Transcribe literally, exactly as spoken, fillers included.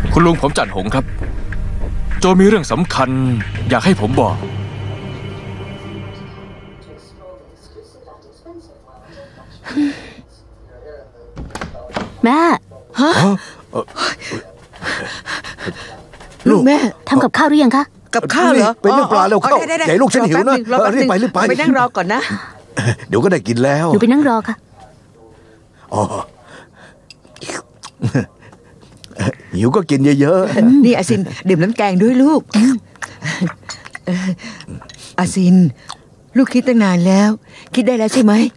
คุณลุงผมจันหงครับโจมีเรื่องสำคัญอยากให้ผมบอกแม่ฮะลูกแม่ทำกับข้าวหรือยังคะกับข้าวเหรอเป็นเรื่องปลาเร็วเข้าใหญ่ลูกฉันหิวนะรีบไปรีบไปไปนั่งรอก่อนนะเดี๋ยวก็ได้กินแล้วหนูไปนั่งรอค่ะอ๋อหิวก็กินเยอะๆนี่อาซินดื่มน้ำแกงด้วยลูกอาซินลูกคิดตั้งนานแล้วคิดได้แล้วใช่ไหม